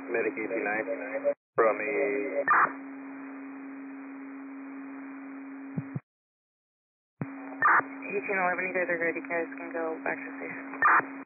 Medic ET9 from a... ET11, you guys are ready. You guys can go back to the station.